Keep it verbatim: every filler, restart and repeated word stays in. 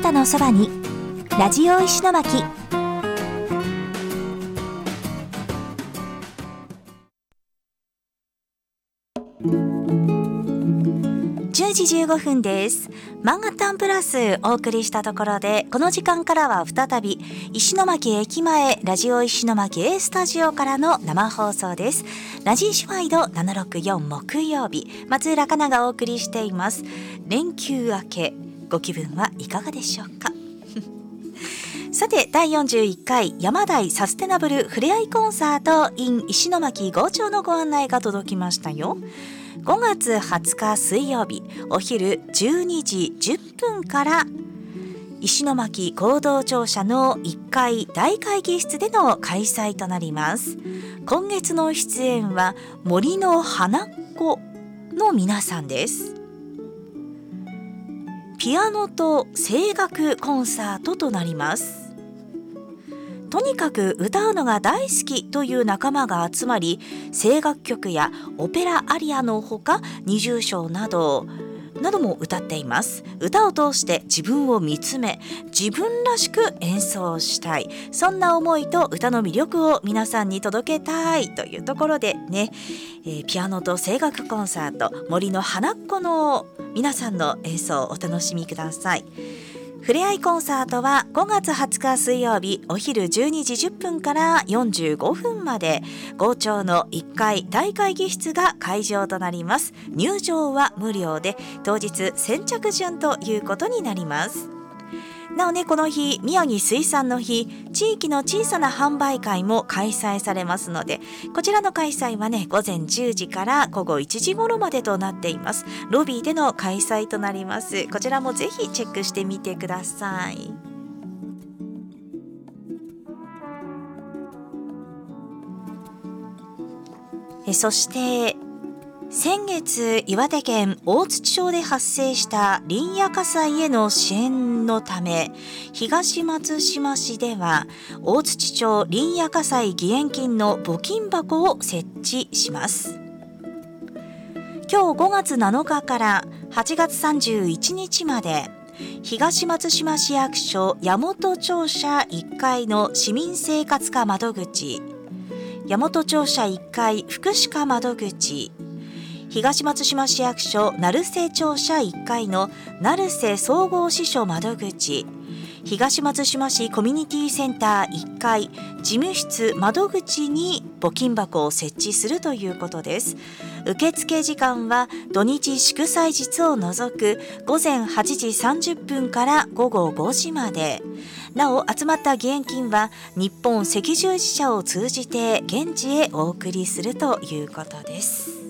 たのそばにラジオ石巻。じゅうじじゅうごふんです。マンハッタンプラスお送りしたところで、この時間からは再び石巻駅前ラジオ石巻 A スタジオからの生放送です。ラジーシュワイドななひゃくろくじゅうよん木曜日、松浦香奈がお送りしています。連休明け、ご気分はいかがでしょうか。さて、だいよんじゅういっかい山台サステナブルふれあいコンサート in 石巻郷町のご案内が届きましたよ。ごがつはつか水曜日、お昼じゅうにじじゅっぷんから石巻合同庁舎のいっかい大会議室での開催となります。今月の出演は森の花子の皆さんです。ピアノと声楽コンサートとなります。とにかく歌うのが大好きという仲間が集まり、声楽曲やオペラアリアのほか二重唱などなども歌っています。歌を通して自分を見つめ、自分らしく演奏したい、そんな思いと歌の魅力を皆さんに届けたいというところでね、えー、ピアノと声楽コンサート、森の花子の皆さんの演奏をお楽しみください。ふれあいコンサートはごがつはつか水曜日、お昼じゅうにじじゅっぷんからよんじゅうごふんまで、郷町のいっかい大会議室が会場となります。入場は無料で、当日先着順ということになります。なおね、この日、宮城水産の日、地域の小さな販売会も開催されますので、こちらの開催はね、午前じゅうじから午後いちじ頃までとなっています。ロビーでの開催となります。こちらもぜひチェックしてみてください。えそして先月、岩手県大槌町で発生した林野火災への支援のため、東松島市では大槌町林野火災義援金の募金箱を設置します。今日ごがつなのかからはちがつさんじゅういちにちまで、東松島市役所矢本庁舎いっかいの市民生活課窓口、矢本庁舎いっかい福祉課窓口、東松島市役所成瀬庁舎いっかいの成瀬総合支所窓口、東松島市コミュニティセンターいっかい事務室窓口に募金箱を設置するということです。受付時間は土日祝祭日を除くごぜんはちじさんじゅっぷんからごごごじまで。なお、集まった義援金は日本赤十字社を通じて現地へお送りするということです。